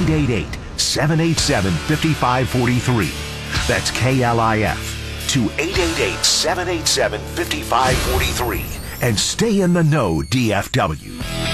888-787-5543. That's KLIF to 888-787-5543. And stay in the know, DFW.